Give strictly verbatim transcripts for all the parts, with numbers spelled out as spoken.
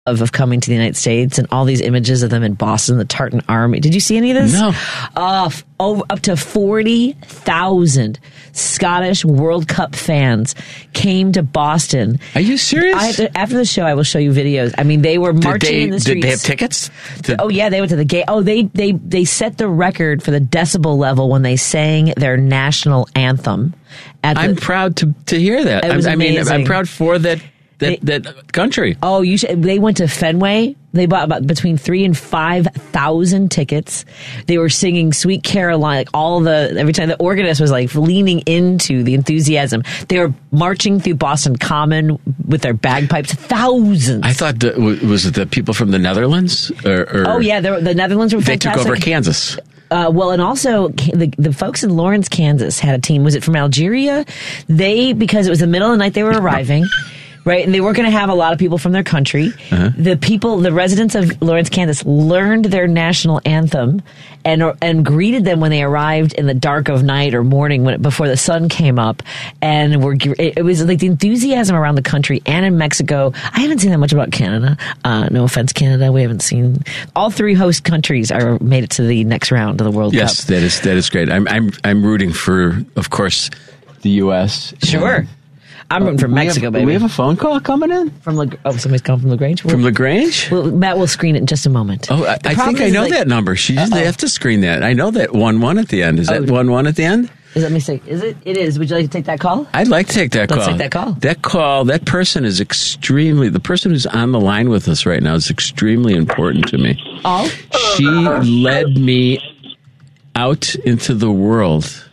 Of, of coming to the United States and all these images of them in Boston, the Tartan Army. Did you see any of this? No. Uh, f- over, up to forty thousand Scottish World Cup fans came to Boston. Are you serious? I have to, after the show, I will show you videos. I mean, they were marching did they, in the streets. Did they have tickets? Did- oh, yeah, they went to the gate. Oh, they, they, they set the record for the decibel level when they sang their national anthem. At the, I'm proud to, to hear that. It was I, I mean, amazing. I'm proud for that. That, They- that country. Oh, you should, they went to Fenway. They bought about between three and five thousand tickets. They were singing "Sweet Caroline." Like all the every time the organist was like leaning into the enthusiasm. They were marching through Boston Common with their bagpipes. Thousands. I thought that, was it the people from the Netherlands? Or, or oh yeah, the, the Netherlands were they fantastic. took over Kansas. Uh, well, and also the, the folks in Lawrence, Kansas had a team. Was it from Algeria? They, because it was the middle of the night they were arriving. Right, and they weren't going to have a lot of people from their country. Uh-huh. The people, the residents of Lawrence, Kansas, learned their national anthem and and greeted them when they arrived in the dark of night or morning when before the sun came up. And were it, it was like the enthusiasm around the country and in Mexico. I haven't seen that much about Canada. Uh, no offense, Canada. We haven't seen all three host countries are made it to the next round of the World yes, Cup. Yes, that is that is great. I'm I'm I'm rooting for, of course, the U S Sure. I'm rooting for Mexico, have, baby. We have a phone call coming in? From La- oh, somebody's calling from LaGrange? From LaGrange? Well, Matt will screen it in just a moment. Oh, I, I think I know like, that number. She uh-oh. They have to screen that. I know that one one at the end. Is oh, that one one at the end? Is that mistake? Is it? It is. Would you like to take that call? I'd like to take that Let's call. Let's take that call. That call, that person is extremely, the person who's on the line with us right now is extremely important to me. Oh? She led me out into the world.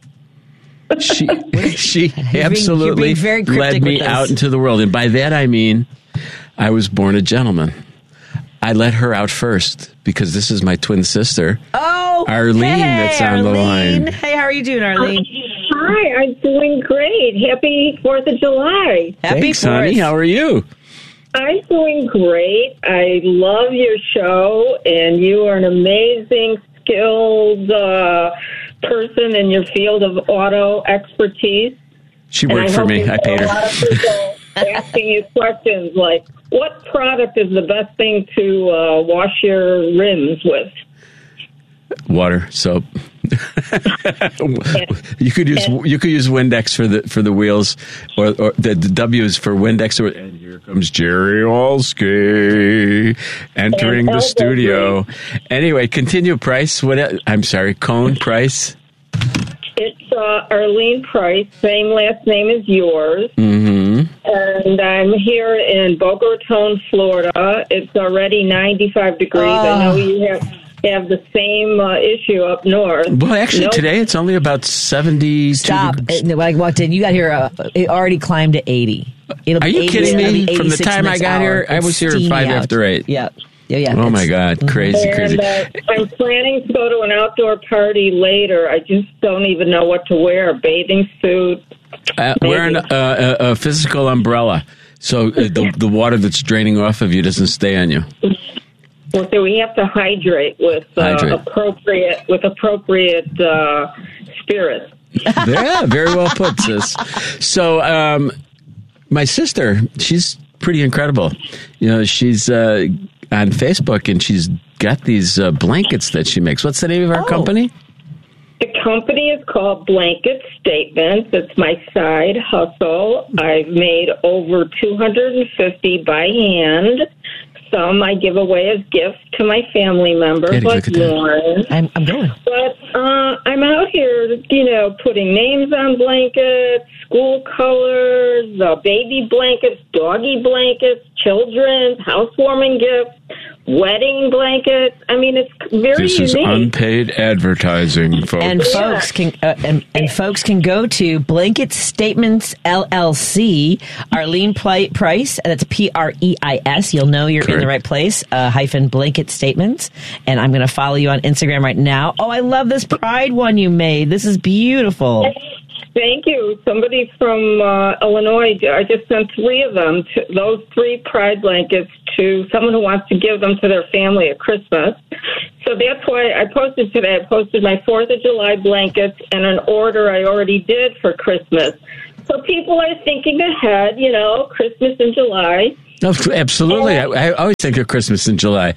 She she absolutely being, being led me out into the world. And by that I mean I was born a gentleman. I let her out first because this is my twin sister. Oh, Arlene, hey, that's on Arlene. the line. Hey, how are you doing, Arlene? Hi, I'm doing great. Happy Fourth of July. Happy Thanks, Fourth. honey. How are you? I'm doing great. I love your show, and you are an amazing, skilled uh, person in your field of auto expertise. She worked for me. I paid her. A lot of people asking you questions like, what product is the best thing to uh, wash your rims with? Water, soap. you could use you could use Windex for the for the wheels, or, or the, the W is for Windex. Or, and here comes Jerry Olski entering the studio. Anyway, continue. Price? What? I'm sorry, Cone Price. It's uh, Arlene Price, same last name as yours. Mm-hmm. And I'm here in Boca Raton, Florida. It's already ninety-five degrees. Oh. I know you have have the same uh, issue up north. Well, actually, nope. today it's only about seventy-two. Stop. When I walked in, you got here, uh, it already climbed to eighty. It'll Are you eighty, kidding me? From the time I got hour. here, I was here at five out. after eight. Yeah. Yeah, yeah. Oh, my God. Mm-hmm. Crazy, and, crazy. Uh, I'm planning to go to an outdoor party later. I just don't even know what to wear. A bathing suit. Uh, wearing a, a, a physical umbrella, so uh, the the water that's draining off of you doesn't stay on you. Well, so we have to hydrate with uh, hydrate. appropriate with appropriate uh, spirits. Yeah, very well put, sis. So, um, my sister, she's pretty incredible. You know, she's uh, on Facebook and she's got these uh, blankets that she makes. What's the name of our oh. company? The company is called Blanket Statements. It's my side hustle. I've made over two hundred fifty by hand. Some I give away as gifts to my family members, Daddy, like Lauren. I'm, I'm going. But uh, I'm out here, you know, putting names on blankets, school colors, uh, baby blankets, doggy blankets, children's housewarming gifts, wedding blankets. I mean, it's very This unique. is unpaid advertising, folks. And folks can uh, and, and folks can go to Blanket Statements L L C, Arlene Pli- Price, and it's P R E I S. You'll know you're Correct. In the right place. Uh, hyphen Blanket Statements, and I'm going to follow you on Instagram right now. Oh, I love this Pride one you made. This is beautiful. Thank you. Somebody from uh, Illinois, I just sent three of them, to, those three Pride blankets, to someone who wants to give them to their family at Christmas. So that's why I posted today. I posted my fourth of July blankets and an order I already did for Christmas. So people are thinking ahead, you know, Christmas in July. No, absolutely. I, I always think of Christmas in July.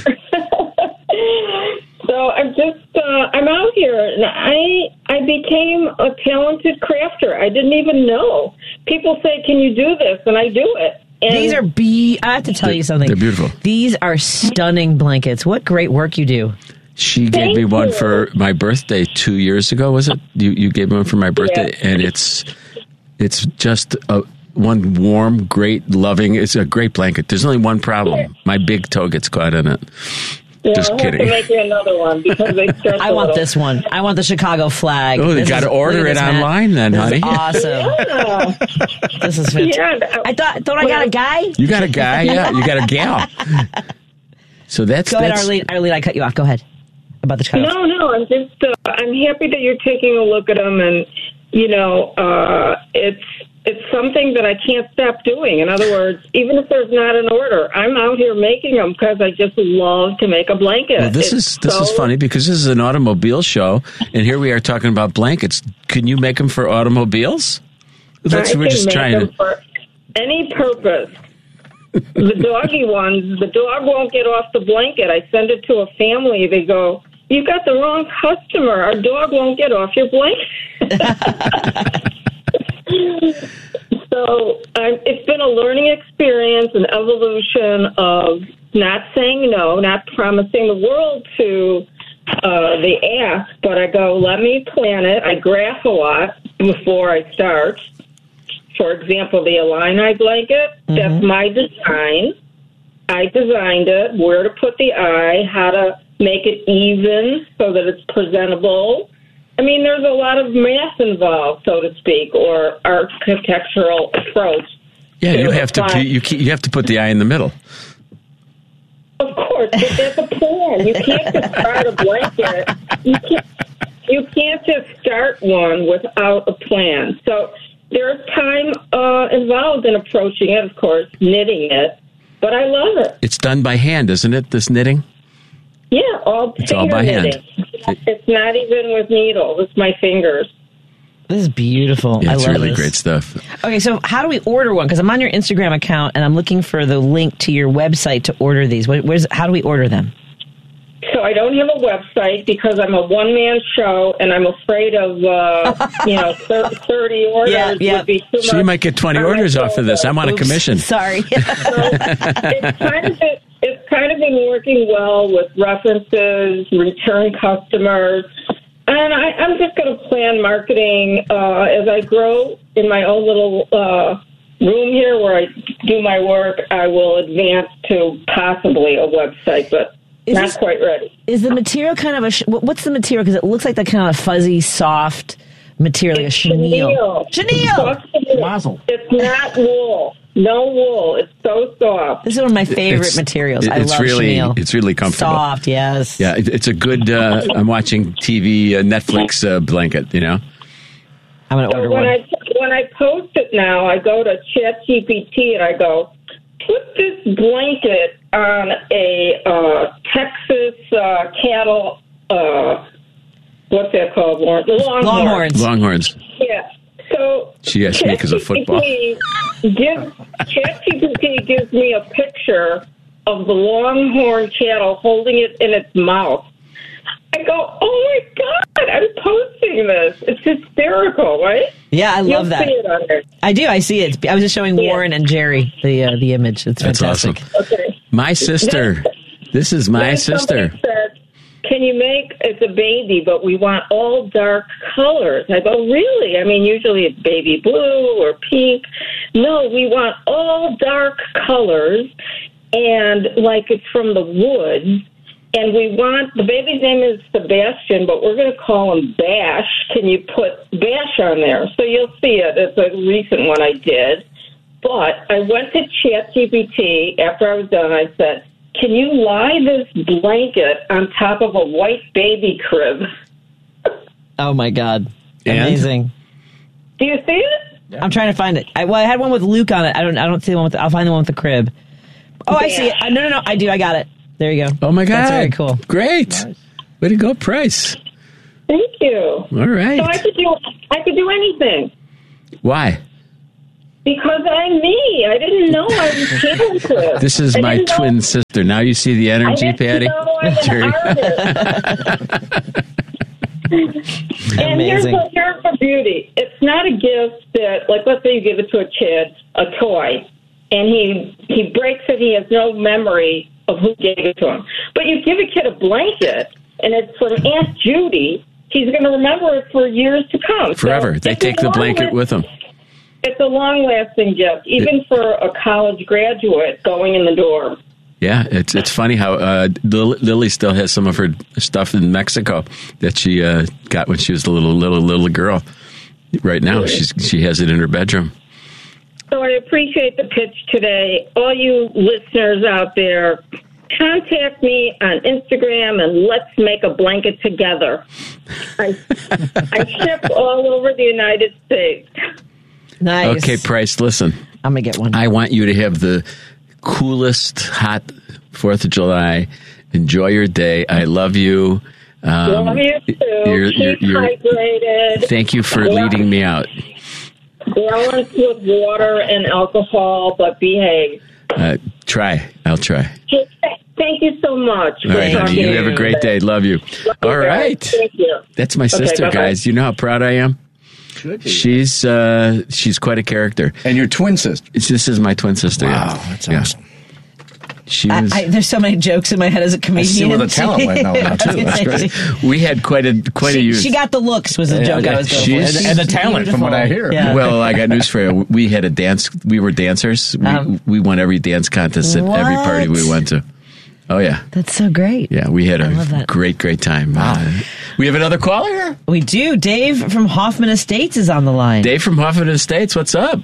So I'm just, uh, I'm out here, and I I became a talented crafter. I didn't even know. People say, can you do this? And I do it. And These are be. I have to tell They're- you something. they're beautiful. These are stunning blankets. What great work you do. She gave Thank me one you. for my birthday two years ago, was it? You you gave me one for my birthday, Yeah. and it's it's just a, one warm, great, loving. It's a great blanket. There's only one problem. My big toe gets caught in it. yeah, Just I'll kidding. have to make you another one because they stretch I a want little. this one. I want the Chicago flag. Oh, you This gotta is- order look at it this, Matt. online then, This honey. is awesome. Yeah. This is fantastic. Yeah. I thought, don't I got a guy? You got a guy, yeah. You got a gal. So that's Go ahead, that's, Arlene. Arlene, I cut you off. Go ahead. About the Chicago. No, no, I'm just, uh, I'm happy that you're taking a look at them, and, you know, uh, it's, it's something that I can't stop doing. In other words, even if there's not an order, I'm out here making them because I just love to make a blanket. Well, this It's is this is so- funny because this is an automobile show, and here we are talking about blankets. Can you make them for automobiles? Let's, I we're can just make trying them to. for any purpose. The doggy ones, the dog won't get off the blanket. I send it to a family. They go, "You got the wrong customer. Our dog won't get off your blanket." So um, it's been a learning experience, an evolution of not saying no, not promising the world to uh, the ask, but I go, let me plan it. I graph a lot before I start. For example, the Illini blanket, that's my design. I designed it, where to put the eye, how to make it even so that it's presentable. I mean, there's a lot of math involved, so to speak, or architectural approach. Yeah, you have to Fine. you you have to put the eye in the middle. Of course, but there's a plan. You can't just start a blanket. You can't, you can't just start one without a plan. So there's time uh, involved in approaching it, of course, knitting it, but I love it. It's done by hand, isn't it? This knitting. Yeah, all It's finger all by hand. knitting. It's not even with needles. It's my fingers. This is beautiful. Yeah, I it's love really this. great stuff. Okay, so how do we order one? Because I'm on your Instagram account and I'm looking for the link to your website to order these. Where- Where's how do we order them? So I don't have a website because I'm a one-man show, and I'm afraid of, uh, you know, thir- thirty orders Yeah, yeah. would be too much. So you might get twenty on my orders off of this. I'm on a Oops, commission. Sorry. So it's kind of been, it's kind of been working well with references, return customers, and I, I'm just going to plan marketing uh, as I grow in my own little uh, room here where I do my work. I will advance to possibly a website, but Is not this- quite ready. Is the material kind of a? Sh- what- what's the material? Because it looks like that kind of fuzzy, soft material, like a chenille. Chenille. Soft chenille. Mazel. It's not wool. No wool. It's so soft. This is one of my favorite It's- materials. I it's love really chenille. it's really comfortable. Soft, yes. Yeah, it, it's a good. Uh, I'm watching T V, uh, Netflix uh, blanket. You know. I'm gonna So order when one. I when I post it now, I go to ChatGPT and I go, put this blanket on a uh, Texas uh, cattle. Uh, what's that called, Lauren? The Longhorn. Longhorns. Longhorns. Yeah. So She asked me because of football. ChatGPT gives, ChatGPT gives me a picture of the Longhorn cattle holding it in its mouth. I go, oh my God, I'm posting this. It's hysterical, right? Yeah, I love You'll that. see it on there. I do. I see it. I was just showing Yeah. Warren and Jerry the uh, the image. It's That's fantastic. awesome. Okay. My sister. This is my Then sister. somebody said, can you make, it's a baby, but we want all dark colors. I go, really? I mean, usually it's baby blue or pink. No, we want all dark colors, and like it's from the woods. And we want, the baby's name is Sebastian, but we're going to call him Bash. Can you put Bash on there? So you'll see it. It's a recent one I did. But I went to ChatGPT after I was done. I said, can you lie this blanket on top of a white baby crib? Oh my God. And? Amazing. Do you see it? I'm trying to find it. I, well, I had one with Luke on it. I don't. I don't see the one with. The, I'll find the one with the crib. Oh, I see it. Uh, no, no, no. I do. I got it. There you go. Oh my God. That's very cool. Great. Way to go, Price. Thank you. All right. So I could do, I could do anything. Why? Because I'm me. I didn't know I was talented. This is I my didn't know- twin sister. Now you see the I energy, didn't Patty. know I'm Jerry. an artist. And here's Amazing. the, here's the beauty. It's not a gift that, like, let's say you give it to a kid, a toy, and he he breaks it. He has no memory of who gave it to him. But you give a kid a blanket, and it's from Aunt Judy. He's going to remember it for years to come. Forever. So They it's take a the long blanket last- with them. It's a long-lasting gift, even for a college graduate going in the door. Yeah, it's it's funny how uh, Lil- Lily still has some of her stuff in Mexico that she uh, got when she was a little little little girl. Right now, she's she has it in her bedroom. So I appreciate the pitch today. All you listeners out there, contact me on Instagram and let's make a blanket together. I, I ship all over the United States. Nice. Okay, Price, listen. I'm going to get one. I want you to have the coolest, hot fourth of July. Enjoy your day. I love you. Um, Love you too. you're- Keep you're- you're- hydrated. Thank you for leading me out. Balance with water and alcohol, but behave. Uh, try. I'll try. Hey, Thank you so much. All right, honey. You have a great day. Love you. All right. Thank you. That's my Okay, sister, bye-bye. guys. You know how proud I am? She's uh, she's quite a character. And your twin sister. It's, this is my twin sister. Wow, yeah. that's Yeah. awesome. She I, was. I, there's so many jokes in my head as a I comedian. see where the talent went now, now too. That's great. we had quite a quite a She, youth. she got the looks was the Yeah, joke yeah. I was going She's- for. And the talent, from what I hear. Yeah. Well, I got news for you. We had a dance. We were dancers. We, Um, we won every dance contest at every party we what? went to. Oh yeah, That's so great. yeah. We had I love a that. great, great time. Uh, we have another caller here. We do. Dave from Hoffman Estates is on the line. Dave from Hoffman Estates. What's up?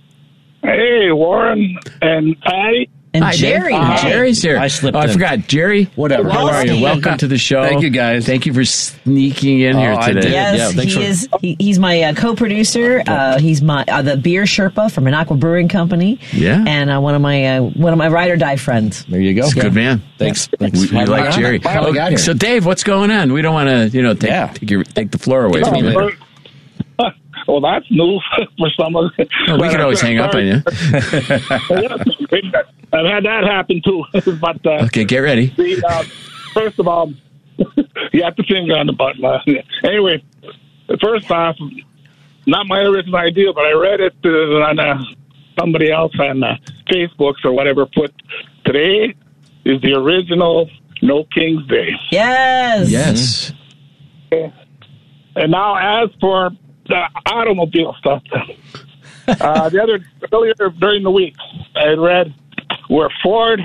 Hey, Warren and Patty. And Hi, Dave. Jerry. Uh, hey. Jerry's here. I slipped Oh, I in. forgot. Jerry. Whatever. How are you? Welcome. Welcome to the show. Thank you, guys. Thank you for sneaking in Oh, here I today. did. Yes, Yeah, thanks he for- is. He, he's my uh, co-producer. Uh, he's my uh, the beer Sherpa from an Aqua Brewing Company. Yeah. and uh, one of my uh, one of my ride or die friends. There you go. He's a good man. Thanks. We, Thanks. we for having like me on. Jerry. Glad we got here. So, Dave, what's going on? We don't want to, you know, take Yeah. take, your, take the floor away from you. Oh, later. well, that's new for some of us. Oh, we could always hang up on you. I've had that happen too. But uh, Okay, get ready. the, uh, first of all, you have to finger on the button. Uh, anyway, first off, not my original idea, but I read it uh, on uh, somebody else on uh, Facebook or whatever. Put today is the original No King's Day. Yes. Yes. And now, as for the automobile stuff, uh, the other earlier during the week, I read where Ford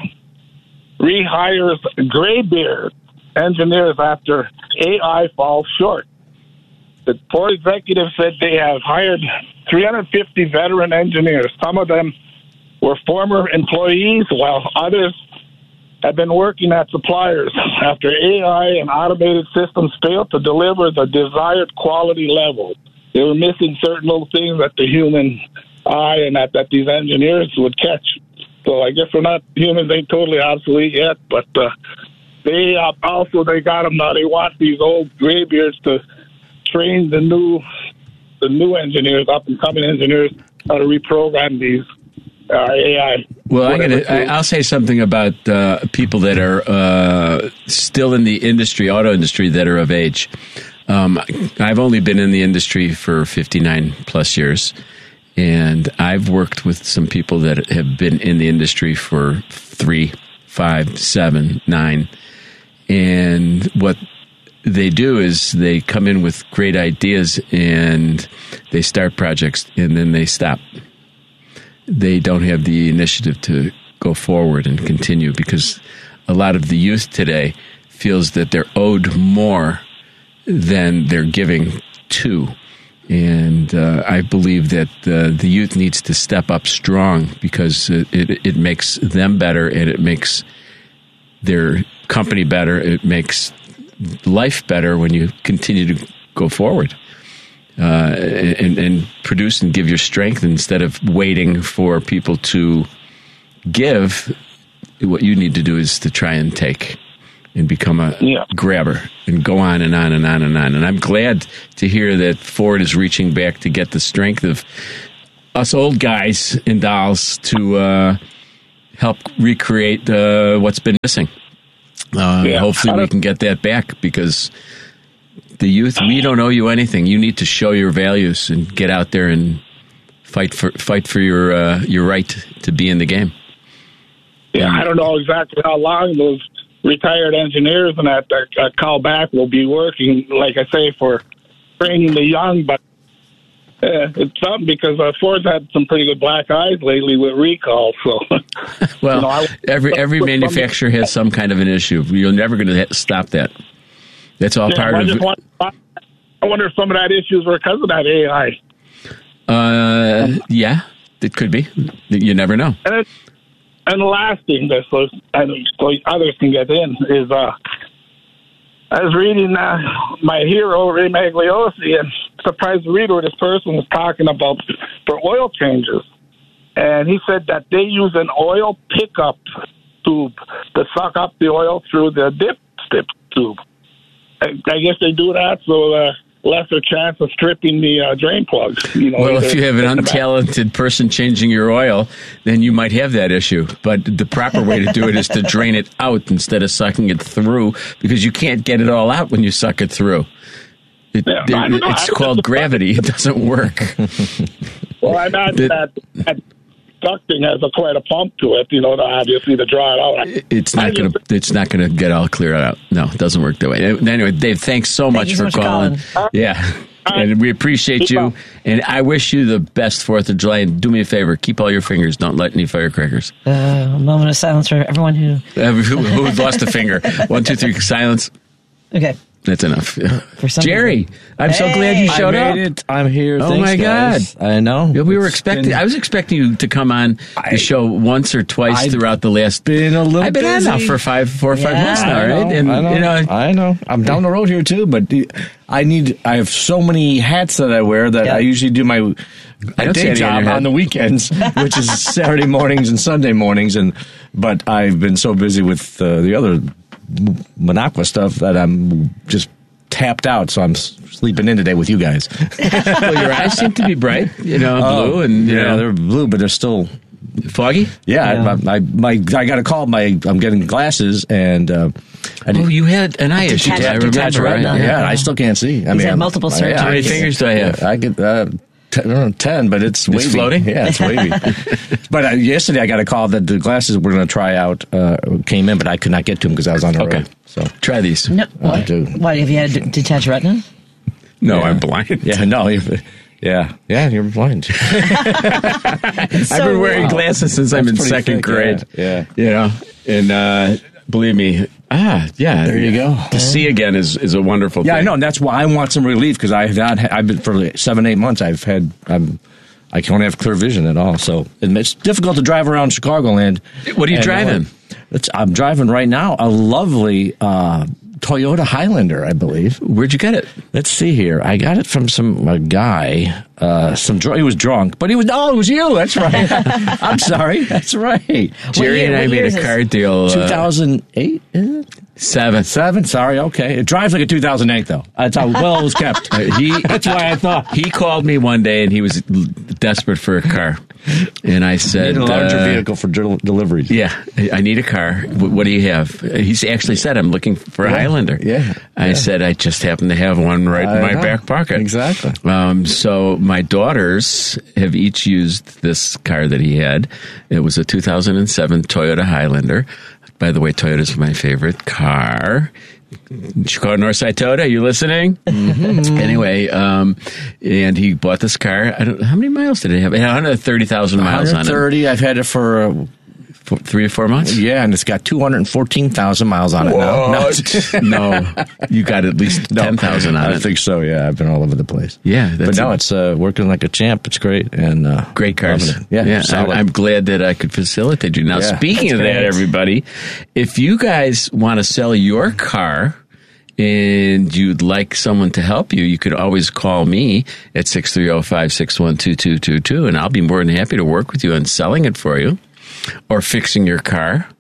rehires graybeard engineers after A I falls short. The Ford executive said they have hired three hundred fifty veteran engineers. Some of them were former employees, while others have been working at suppliers after A I and automated systems failed to deliver the desired quality level. They were missing certain little things that the human eye and that, that these engineers would catch. So I guess we're not, humans ain't totally obsolete yet, but uh, they uh, also, they got them now. They want these old graybeards to train the new, the new engineers, up and coming engineers, how to reprogram these uh, A I. Well, I Whatever gotta, I, I'll say something about uh, people that are uh, still in the industry, auto industry, that are of age. Um, I've only been in the industry for fifty-nine plus years, and I've worked with some people that have been in the industry for three, five, seven, nine. And what they do is they come in with great ideas and they start projects and then they stop. They don't have the initiative to go forward and continue because a lot of the youth today feels that they're owed more than they're giving to. And uh, I believe that uh, the youth needs to step up strong because it, it, it makes them better and it makes their company better. It makes life better when you continue to go forward uh, and, and produce and give your strength instead of waiting for people to give. What you need to do is to try and take and become a Yeah. grabber and go on and on and on and on. And I'm glad to hear that Ford is reaching back to get the strength of us old guys and dolls to uh, help recreate uh, what's been missing. Uh, Yeah. Hopefully, we can get that back because the youth, we don't owe you anything. You need to show your values and get out there and fight for fight for your uh, your right to be in the game. Yeah, I don't know exactly how long those retired engineers and that, that uh, call back will be working, like I say, for training the young, but uh, it's something because uh, Ford's had some pretty good black eyes lately with recalls. So, Well, you know, I, every every manufacturer has some kind of an issue. You're never going to stop that. That's all yeah, part I, of just it. want, I wonder if some of that issues were because of that A I. Uh, yeah, it could be. You never know. And, it, and the last thing that so, and so others can get in is uh, I was reading uh, my hero, Ray Magliosi, and surprised to read where this person was talking about for oil changes. And he said that they use an oil pickup tube to suck up the oil through the dip stip tube. I, I guess they do that so uh, lesser chance of stripping the uh, drain plugs. You know, Well, if you have an in the back. untalented person changing your oil, then you might have that issue. But the proper way to do it is to drain it out instead of sucking it through, because you can't get it all out when you suck it through. It, Yeah, it- I don't know. it's I- called gravity. It doesn't work. Well, I imagine The- that, that ducting has a, quite a pump to it, you know, to obviously to draw it out. It's I not going just- to. It's not going to get all cleared out. No, it doesn't work that way. Anyway, Dave, thanks so much you for so much for calling. calling. Yeah, and we appreciate you. And I wish you the best Fourth of July. And do me a favor, keep all your fingers. Don't light any firecrackers. Uh, a moment of silence for everyone who. Who, who lost a finger? One, two, three. Silence. Okay. That's enough. For some Jerry, reason. I'm so Hey. glad you I showed I up. made it. I'm here. Oh, Thanks, my guys. God. I know. Yeah, we were It's expecting. been- I was expecting you to come on I- the show once or twice I've throughout the last. been a little I've been busy. on now for five, four or five Yeah. months now, I know, right? And I know, you know, I know. I'm down the road here too, but the- I need. I have so many hats that I wear that Yeah. I usually do my don't see day any on job your head. on the weekends, which is Saturday mornings and Sunday mornings. And but I've been so busy with uh, the other Minocqua stuff that I'm just tapped out. So I'm s- sleeping in today with you guys. well, your eyes seem to be bright, you know, Oh, blue, and you yeah, know, they're blue, but they're still. foggy. Yeah, Yeah. I, I, my, I got a call. My I'm getting glasses, and uh, I Oh, you had an eye issue. Detached- I remember. detached right? retina. Yeah, I still can't see. I He's mean, had I'm- multiple I- surgeries. How many fingers do I have? I get uh, ten, uh, ten, but it's wavy. floating? Yeah, it's wavy. But uh, yesterday I got a call that the glasses we're going to try out uh, came in, but I could not get to them because I was on the Okay. road. So Try these. No. Oh, What? dude. What? Have you had a d- detached retina? No, Yeah. I'm blind. yeah, no, you're- yeah, yeah, you're blind. I've been wearing Wow. glasses since I'm in That's pretty second thick, grade. yeah, You know, and uh, believe me, ah, yeah. There you go. To see again is, is a wonderful Yeah, thing. I know, and that's why I want some relief because I have not. I've been for like seven, eight months. I've had. I'm. I can't have clear vision at all, so it's difficult to drive around Chicagoland. What are you And, uh, driving? It's, I'm driving right now a lovely uh, Toyota Highlander, I believe. Where'd you get it? Let's see here. I got it from some a guy. Uh, some dr- he was drunk, but he was. Oh, it was you. That's right. I'm sorry. That's right. Jerry year- and I what made year a is this? car deal. Uh, two thousand eight. Is it? seven. Seven. Sorry. Okay. It drives like a two thousand eight though. That's how well it was kept. Uh, he That's why I thought. he called me one day and he was l- desperate for a car, and I said, Need a larger uh, vehicle for del- deliveries. Yeah, I need a car. Wh- What do you have? He's actually said, I'm looking for a Yeah, Highlander. yeah, I yeah. said, I just happen to have one right I in my know. back pocket. Exactly. Um, so my daughters have each used this car that he had. It was a two thousand seven Toyota Highlander. By the way, Toyota's my favorite car. Chicago Northside Toyota, are you listening? Mm-hmm. Anyway, um, and he bought this car. I don't. How many miles did it have? It had one hundred thirty thousand miles on it. one thirty. I've had it for uh, Four, three or four months. yeah, and it's got two hundred fourteen thousand miles on it now. What? No, you got at least No, ten thousand on I it. think so. Yeah, I've been all over the place. Yeah, but that's now a- it's uh, working like a champ. It's great and uh, Great cars. loving it. Yeah, yeah. solid. I, I'm glad that I could facilitate you. Now, Yeah, speaking of that's that, great. everybody, if you guys want to sell your car and you'd like someone to help you, you could always call me at six three zero, five six one, two two two two, and I'll be more than happy to work with you on selling it for you or fixing your car.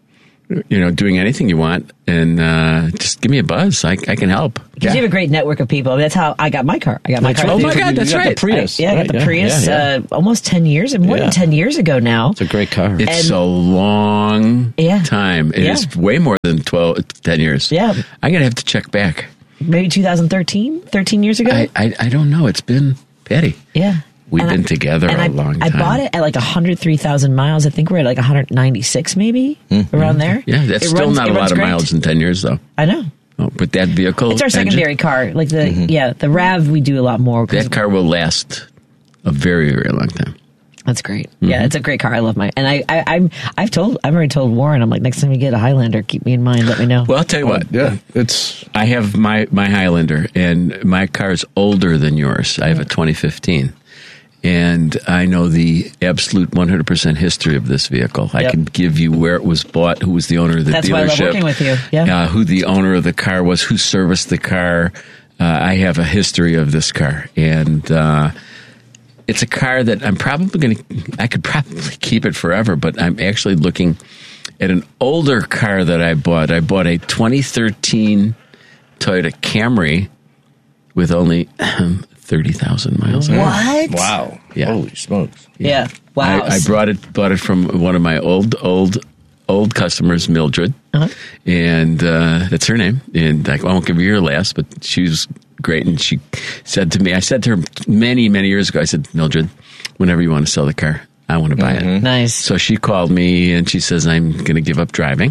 you know, doing anything you want, and uh, just give me a buzz. I, I can help. Because you have a great network of people. That's how I got my car. I got my That's car. right. Oh my through- God, that's You got right. The Prius. I- yeah, I got right, the Prius yeah, yeah. Uh, almost ten years, more Yeah. than ten years ago now. It's a great car. It's And- a long Yeah. time. It Yeah. is way more than twelve, ten years. Yeah. I'm going to have to check back. Maybe two thousand thirteen, thirteen years ago. I, I, I don't know. It's been Patty. yeah. We've And been I- together and a I, long I time. bought it at like one hundred three thousand miles. I think we're at like one hundred ninety-six maybe, around there. Yeah, that's It still runs- not it a lot runs of great. miles in ten years, though. I know. Oh, but that vehicle, It's our engine, secondary car. Like the, yeah, the RAV we do a lot more. 'cause that car will last a very, very long time. That's great. Yeah, it's a great car. I love my, and I, I, I'm, I've told, I've already told Warren, I'm like, next time you get a Highlander, keep me in mind, let me know. Well, I'll tell you what. Yeah, it's I have my, my Highlander, and my car is older than yours. I have a twenty fifteen. And I know the absolute one hundred percent history of this vehicle. I Yep. can give you where it was bought, who was the owner of the That's dealership. why I love working with you. Yeah. Uh, who the owner of the car was, who serviced the car. Uh, I have a history of this car. And uh, it's a car that I'm probably going to, I could probably keep it forever, but I'm actually looking at an older car that I bought. I bought a twenty thirteen Toyota Camry with only thirty thousand miles on it. What? wow. Yeah. Holy smokes. Yeah. Wow. I, I brought it bought it from one of my old old old customers, Mildred, Uh-huh. and uh, that's her name. And I won't give you her last, but she was great. And she said to me, I said to her many many years ago, I said, Mildred, whenever you want to sell the car, I want to buy it. Nice. So she called me and she says, I'm going to give up driving.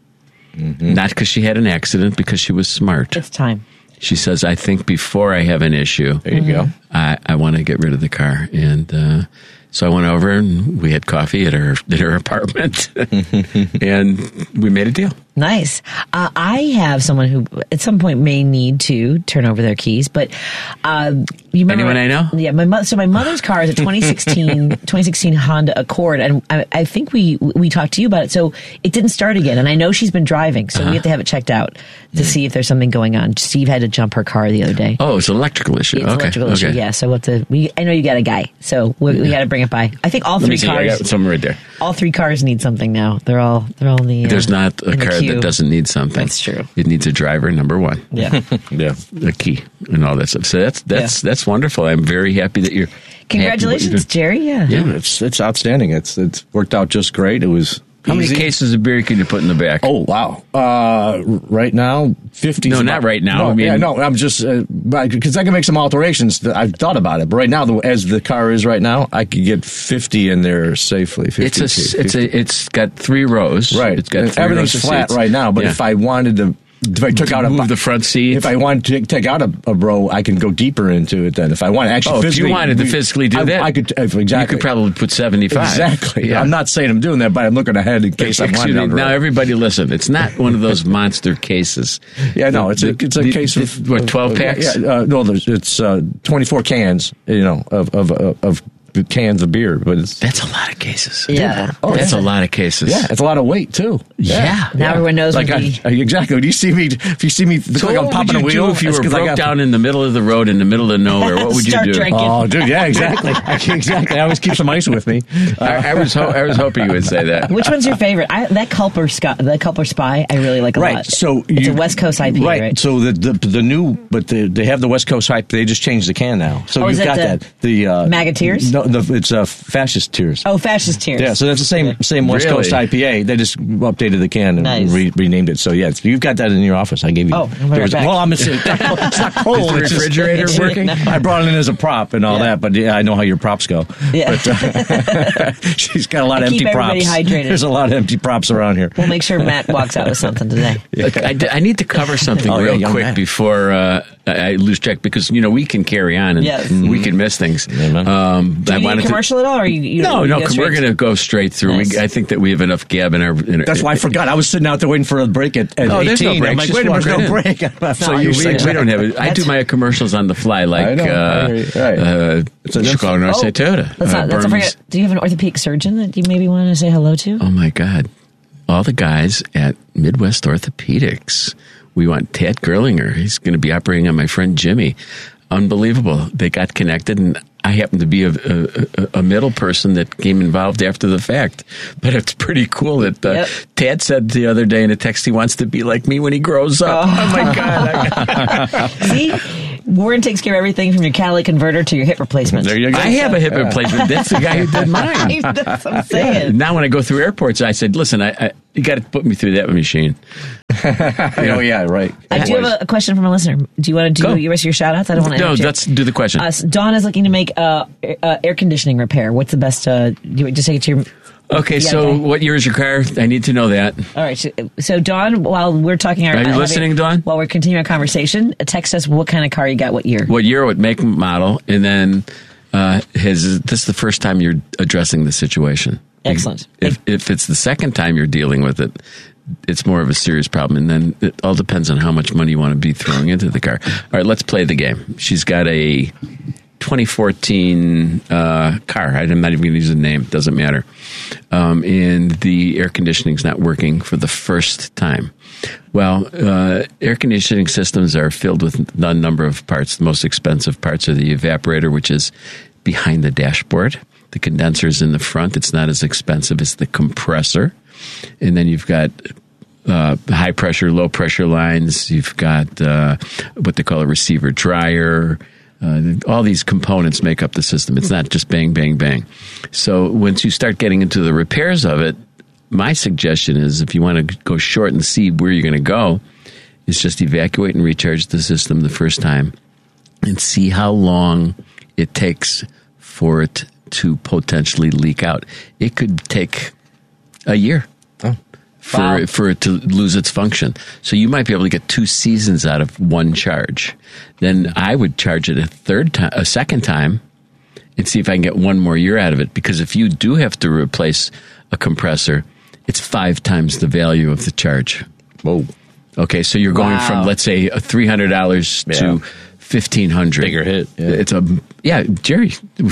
Not because she had an accident, because she was smart. It's time. She says, I think before I have an issue, There you go. I, I want to get rid of the car. And uh, so I went over and we had coffee at her, at her apartment and we made a deal. Nice. Uh, I have someone who at some point may need to turn over their keys, but uh, you remember Anyone I know? Yeah, my mother. So my mother's car is a twenty sixteen, twenty sixteen Honda Accord, and I, I think we we talked to you about it. So it didn't start again, and I know she's been driving, so Uh-huh. we have to have it checked out to see if there's something going on. Steve had to jump her car the other day. Oh, it's an electrical issue. It's okay. an electrical okay. issue, yeah. So we'll have to. We, I know you got a guy, so we, we got to bring it by. I think all Let three me see. I cars, got some right there. all three cars need something now. They're all they're all in the. Uh, There's not a in the car queue. that doesn't need something. That's true. It needs a driver, number one. Yeah. Yeah. A key and all that stuff. So that's that's Yeah. that's wonderful. I'm very happy that you're. happy with what you're Congratulations, doing. Jerry. Yeah. Yeah. It's it's outstanding. It's it's worked out just great. It was How many easy. cases of beer can you put in the back? Oh wow! Uh, right now, fifty. No, not right now. No, I mean- yeah, no. I'm just because I can make some alterations. That I've thought about it, but right now, the, as the car is right now, I could get fifty in there safely. fifty, It's a fifty. it's a it's got three rows. right. It's got And three everything's rows of flat seats. right now. But Yeah. if I wanted to, if I took To out a move the front seat. if I wanted to take out a, a row, I can go deeper into it. Then, if I want to actually, Oh, if you physically, wanted to physically do I, that, I could if, exactly. You could probably put seventy-five. Exactly. Yeah. I'm not saying I'm doing that, but I'm looking ahead in case I Excuse want me. it. Now, everybody, listen. It's not one of those monster cases. Yeah, no, it's a it's a The- case the- of what, twelve uh, packs? Yeah, uh, no, there's, it's uh, twenty-four cans, you know, of of of, of cans of beer, but it's That's a lot of cases. Yeah. Oh, That's yeah. a lot of cases. yeah, it's a lot of weight too. Yeah. Now everyone knows Like when I, we- I- exactly. When you see me, if you see me, look So like I'm what popping would you a wheel. do if you it's were 'cause I broke got- down in the middle of the road, in the middle of nowhere? What would you Start do? drinking. Oh, dude, yeah, exactly, exactly. I always keep some ice with me. I, I was ho- I was hoping you would say that. Which one's your favorite? I, that Culper Scott, the Culper Spy, I really like a Right. lot. So it's you, a West Coast I P A, right? right? So the, the the new, but the, they have the West Coast hype. They just changed the can now. So Oh, is you've that got the that. The uh, Magateers? No, the, it's uh, fascist tears. Oh, Fascist Tears. Yeah, so that's the same same West Really? Coast I P A. They just updated the can and Nice. re- renamed it. So yeah, it's- you've got that in your office. I gave you. Oh, I'll be right back. well, I'm it's, it's not cold. Is the it's just- refrigerator it's- working? I brought it in as a prop and all Yeah. that, but yeah, I know how your props go. Yeah. But, uh, she's got a lot I of keep empty everybody props. hydrated. There's a lot of empty props around here. We'll make sure Matt walks out with something today. Look, I, d- I need to cover something Oh, yeah, real young quick man. before uh, I I lose track, because you know we can carry on and Yes. we can miss things. man. Um, Do I you need wanted a to- commercial at all? Or you, you No, you no, go we're straight going to go straight through. Nice. We, I think that we have enough gab in our. In our That's why I forgot. I was sitting out there waiting for a break at, at Oh, eighteen. there's no break. I'm like, Just wait a minute, walk there's no right break. So No, you, you we, really- we don't have it. I do That's- my commercials on the fly, like I know. uh, Right, right. uh, It's a- Chicago North Oh, State Toyota. Let's uh, not, let's not Burns. forget. Do you have an orthopedic surgeon that you maybe want to say hello to? Oh my God! All the guys at Midwest Orthopedics. We want Tad Gerlinger. He's going to be operating on my friend Jimmy. Unbelievable. They got connected, and I happen to be a, a, a middle person that came involved after the fact. But it's pretty cool that uh, Yep. Tad said the other day in a text he wants to be like me when he grows up. Oh, oh my God. See, Warren takes care of everything from your catalytic converter to your hip replacement. There you go. I have a hip replacement. That's the guy who did mine. That's what I'm saying. Now when I go through airports, I said, listen, I, I you got to put me through that machine. Oh, yeah, right. I do have a, a question from a listener. Do you want to do Go. the rest of your shout outs? I don't want to No, interject. let's do the question. Uh, Dawn is looking to make uh, uh, air conditioning repair. What's the best? Uh, do you just take it to your. Okay, Yeah, so okay. what year is your car? I need to know that. All right. So, so Dawn, while we're talking, our, Are you uh, listening, Dawn? While we're continuing our conversation, text us what kind of car you got, what year. What year, what make, model, and then uh, has this is the first time you're addressing the situation? Excellent. If, if it's the second time you're dealing with it, it's more of a serious problem, and then it all depends on how much money you want to be throwing into the car. All right, let's play the game. She's got a twenty fourteen uh, car. I'm not even going to use the name. Doesn't matter. Um, and the air conditioning's not working for the first time. Well, uh, air conditioning systems are filled with a number of parts. The most expensive parts are the evaporator, which is behind the dashboard. The condenser's in the front. It's not as expensive as the compressor. And then you've got uh, high pressure, low pressure lines. You've got uh, what they call a receiver dryer. Uh, all these components make up the system. It's not just bang, bang, bang. So once you start getting into the repairs of it, my suggestion is if you want to go short and see where you're going to go, is just evacuate and recharge the system the first time and see how long it takes for it to potentially leak out. It could take a year. Oh. For, Wow. for it to lose its function. So you might be able to get two seasons out of one charge. Then I would charge it a third time, a second time, and see if I can get one more year out of it. Because if you do have to replace a compressor, it's five times the value of the charge. Whoa. Okay, so you're going Wow. from, let's say, a three hundred dollars Yeah. to fifteen hundred dollars. Bigger hit, yeah. It's a, yeah, Jerry,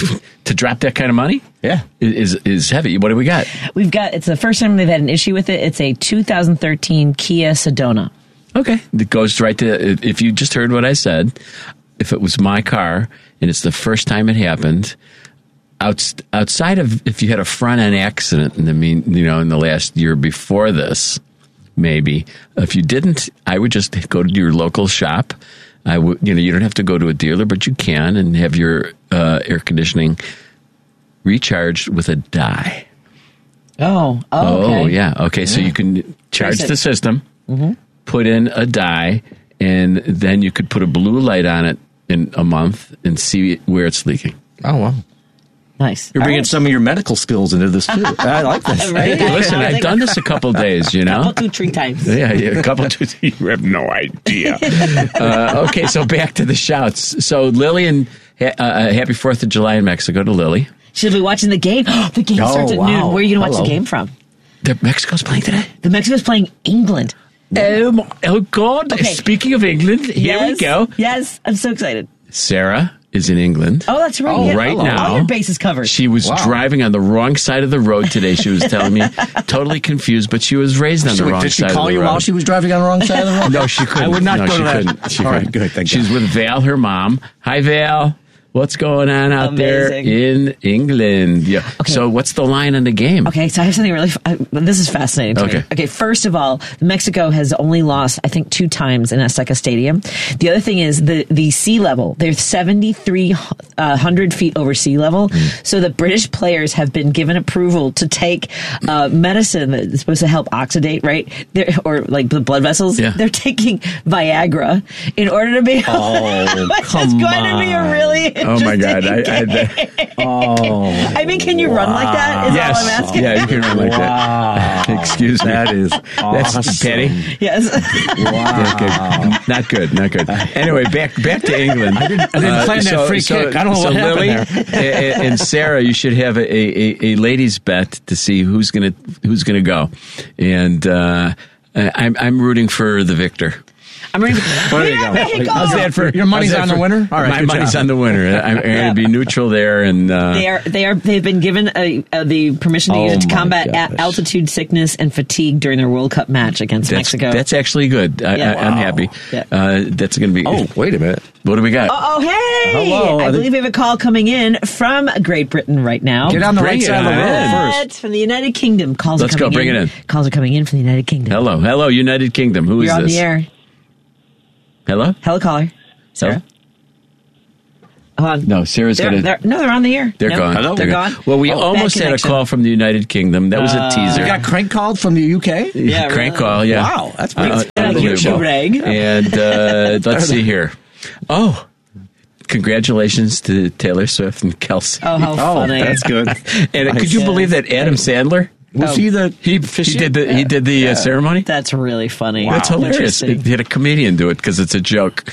to drop that kind of money Yeah. is is heavy. What do we got? We've got, it's the first time they've had an issue with it. It's a two thousand thirteen Kia Sedona. Okay. It goes right to, if you just heard what I said, if it was my car and it's the first time it happened, outs, outside of if you had a front end accident in the mean, you know, in the last year before this, maybe. If you didn't, I would just go to your local shop. I would, you know, you don't have to go to a dealer, but you can and have your uh, air conditioning recharged with a dye. Oh, oh, okay. Oh, yeah. Okay, so you can charge Trace it. the system, put in a dye, and then you could put a blue light on it in a month and see where it's leaking. Oh, wow. Nice. You're All bringing right. some of your medical skills into this, too. I like this. Right? Hey, listen, I've done this a couple days, you know? Couple, two, three times. Yeah, yeah, a couple. Two, you have no idea. uh, okay, so back to the shouts. So Lily and ha- uh, happy Fourth of July in Mexico to Lily. Should we be watching the game? the game Oh, starts at wow. noon. Where are you going to watch Hello. the game from? The Mexico's playing today. The Mexico's playing England. Oh, my- oh God! Okay. Speaking of England, here yes. we go. Yes, I'm so excited. Sarah is in England. Oh, that's right. Oh, Yeah. right All now. your bases covered. She was Wow. driving on the wrong side of the road today. She was telling me, totally confused, but she was raised on So the wait, wrong did she side call of the you road. while she was driving on the wrong side of the road? No, she couldn't. I would not no, go she to that. Couldn't. She All right, couldn't. good, thank She's God. with Val, her mom. Hi, Val. What's going on out Amazing. there in England? Yeah. Okay. So, what's the line in the game? Okay, so I have something really. f- I, this is fascinating to Okay. me. Okay, first of all, Mexico has only lost, I think, two times in Azteca Stadium. The other thing is the the sea level. They're seventy-three hundred feet over sea level. Mm. So the British players have been given approval to take uh, medicine that is supposed to help oxidate, right? They're, or like the blood vessels. Yeah. They're taking Viagra in order to be. Oh, Which is come going to be a on. really Oh, my God. I, interesting I, game. Oh. I mean, can you run like that? Is all I'm yes. asking. Yeah, you can run like that. Wow. Excuse me. That is That's awesome. petty. Yes. Yeah, good. Not good. Not good. Anyway, back back to England. I didn't plan that free kick. I don't know so what happened Lily there. and, and Sarah, you should have a, a, a ladies' bet to see who's gonna who's gonna go, and uh, I'm I'm rooting for the victor. I'm ready. There you go. Mexico! How's that for Your money's how's that on the for- winner? All right, my good money's job. on the winner. I'm, I'm going to be neutral there, and uh, They are. They are. They've been given a, a, the permission to Oh use it to my combat a- gosh. altitude sickness and fatigue during their World Cup match against that's, Mexico. that's actually good. I, Yeah. I, I'm Wow. happy. Yeah. Uh, that's going to be. Oh, wait a minute. What do we got? Oh, hey! Hello, I I think- believe we have a call coming in from Great Britain right now. Get on the Bring right it side of the on. road What? From the United Kingdom. Calls Let's are go, coming bring in. it in. Calls are coming in from the United Kingdom. Hello, hello, United Kingdom. Who is You're on this? the air. Hello. Hello, caller. Sarah. Hold on. No, Sarah's They're, going to. they're, no, they're on the air. They're no, gone. Hello? They're They're gone. Well, we Oh, almost bad had a connection. call from the United Kingdom. That was a teaser. You got crank called from the U K? Yeah, Crank really. call, yeah. Wow, that's pretty- Uh, Another unbelievable. brag. And uh, let's see here. Oh, congratulations to Taylor Swift and Kelsey. Oh, how funny. that's good. and uh, could you Yeah. believe that Adam Sandler? Was he the He, he did the he did the uh, ceremony. That's really funny. That's hilarious. Interesting. He had a comedian do it because it's a joke.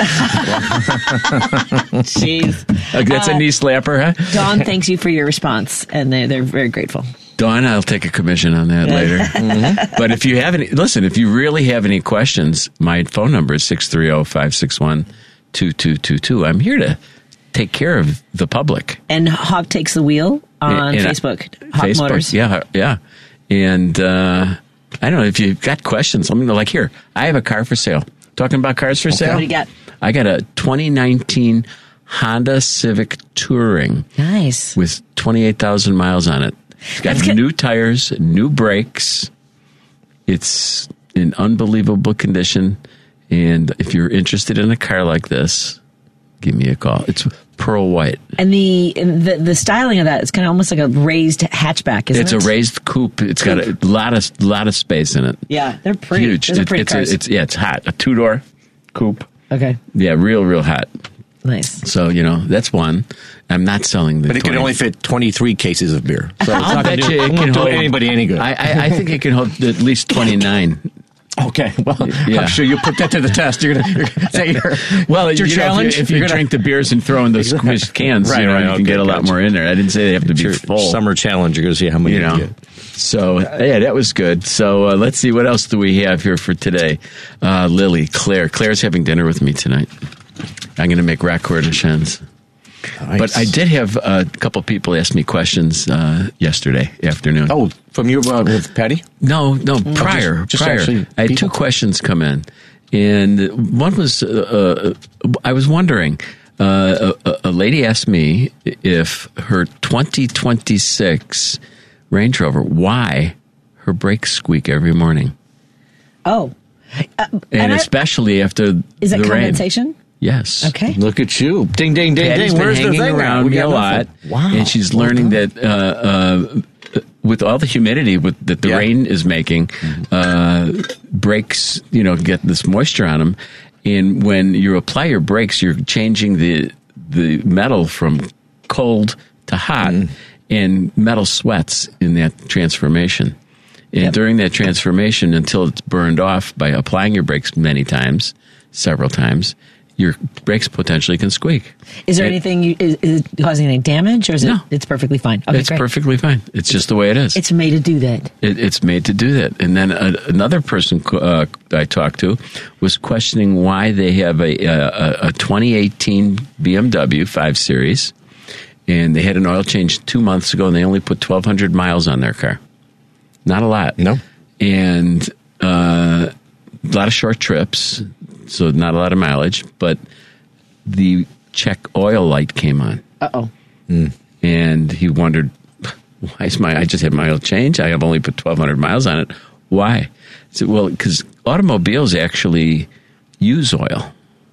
Jeez. Uh, That's Uh, a knee slapper, huh? Dawn thanks you for your response, and they, they're very grateful. Dawn, I'll take a commission on that later. Mm-hmm. But if you have any, listen, if you really have any questions, my phone number is six three zero, five six one, two two two two. I'm here to take care of the public. And Hawk Takes the Wheel on And, uh, Facebook. Hawk Facebook, Motors. yeah, yeah. And uh, I don't know if you've got questions. Let me know. Like here, I have a car for sale. Talking about cars for sale. What do you got? I got a twenty nineteen Honda Civic Touring Nice. with twenty-eight thousand miles on it. It's got That's good. new tires, new brakes. It's in unbelievable condition. And if you're interested in a car like this, give me a call. It's pearl white. And the and the the styling of that is kind of almost like a raised hatchback, isn't It's it? a raised coupe. It's got a lot of lot of space in it. Yeah, they're pretty. Huge. Those are It- pretty it's, cars. A, it's yeah, it's hot. A two door coupe. okay, Yeah, real real hot. nice. So you know that's one. I'm not selling the. But it can twenty only fit twenty-three cases of beer. So it's I'll not bet gonna you do, it can won't do hold anybody any good. I, I, I think it can hold at least twenty-nine. okay, well, Yeah. I'm sure you put that to the test. You're gonna, you're gonna say your, Well, your you know, challenge. if you, if you You're gonna- drink the beers and throw in those squished cans, Right, you know, right, you can okay, get a lot gotcha. more in there. I didn't say they have to be your full. summer challenge. You're gonna see how many you know. you get. So yeah, that was good. So uh, let's see what else do we have here for today. Uh, Lily, Claire, Claire's having dinner with me tonight. I'm going to make rack cornichons. Nice. But I did have a couple people ask me questions uh, yesterday afternoon. Oh, from you uh, with Patty? No, no, prior, just prior. actually I had people? two questions come in, and one was uh, uh, I was wondering. Uh, a, a lady asked me if her twenty twenty-six Range Rover, why her brakes squeak every morning, Oh, uh, and, and I- especially after is that the rain. condensation? Yes. Okay. Look at you. Ding, ding, ding, Patty's ding. been Where's the hanging thing now? around We me a got lot, nothing. Wow. and she's Well learning done. that uh, uh, with all the humidity with, that the Yeah. rain is making, uh, brakes, you know, get this moisture on them, and when you apply your brakes, you're changing the the metal from cold to hot, Mm. and metal sweats in that transformation. And Yep. during that transformation, until it's burned off by applying your brakes many times, several times, your brakes potentially can squeak. Is there And anything you, is, is it causing any damage, or is it? No. It's perfectly fine. Okay, It's great. perfectly fine. It's just the way it is. It's made to do that. It, it's made to do that. And then a, another person uh, I talked to was questioning why they have a, a, a twenty eighteen B M W five Series, and they had an oil change two months ago, and they only put twelve hundred miles on their car. Not a lot. No. And uh, a lot of short trips, so not a lot of mileage, but the check oil light came on. Uh oh. And he wondered, why is my, I just had my oil change. I have only put twelve hundred miles on it. Why? I said, well, because automobiles actually use oil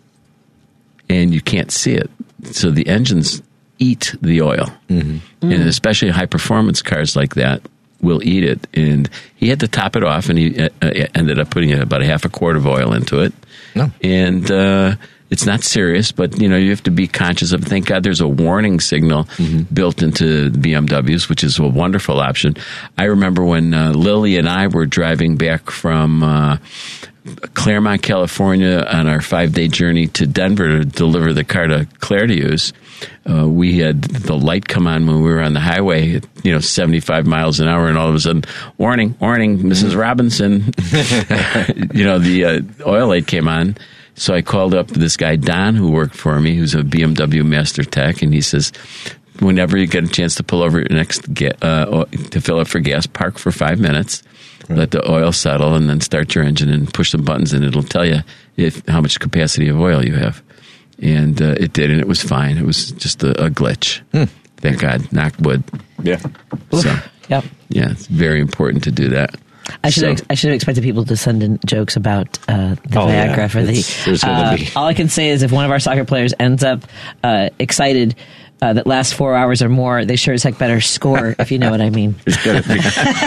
and you can't see it. So the engines eat the oil. Mm-hmm. And especially high performance cars like that will eat it. And he had to top it off, and he uh, uh, ended up putting about a half a quart of oil into it. No. And uh, it's not serious, but you know you have to be conscious of it. Thank God there's a warning signal built into the B M Ws, which is a wonderful option. I remember when uh, Lily and I were driving back from uh, Claremont, California, on our five-day journey to Denver to deliver the car to Claire to use. Uh, we had the light come on when we were on the highway, at, you know, seventy-five miles an hour, and all of a sudden, warning, warning, Missus Robinson. You know, the uh, oil light came on. So I called up this guy, Don, who worked for me, who's a B M W master tech, and he says, whenever you get a chance to pull over next get, uh, to fill up for gas, park for five minutes, right. let the oil settle, and then start your engine and push some buttons, and it'll tell you if, how much capacity of oil you have. And uh, it did, and it was fine. It was just a, a glitch. Hmm. Thank God. Knock wood. Yeah. So, yep. Yeah, it's very important to do that. I should So- have, I should have expected people to send in jokes about uh, the Oh, Viagra yeah. for the. It's- there's gonna uh, be- all I can say is if one of our soccer players ends up uh, excited uh, that lasts four hours or more, they sure as heck better score, if you know what I mean. It's gonna be,